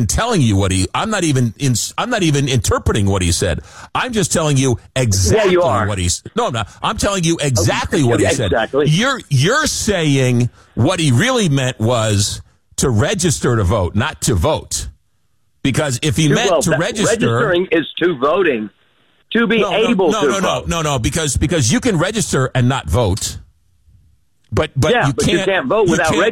telling you I'm not even interpreting what he said. I'm just telling you exactly what he's. No, I'm not. I'm telling you exactly what he said. Exactly. You're saying what he really meant was to register to vote, not to vote. Because if he meant to register, registering is to voting. To be able to vote. No, because you can register and not vote. But you can't vote without registering.